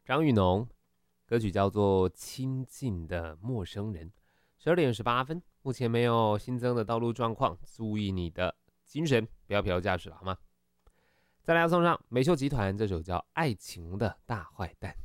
张雨农，歌曲叫做《亲近的陌生人》。12点18分，目前没有新增的道路状况，注意你的精神，不要疲劳驾驶了，好吗？再来要送上美秀集团这首叫《爱情的大坏蛋》。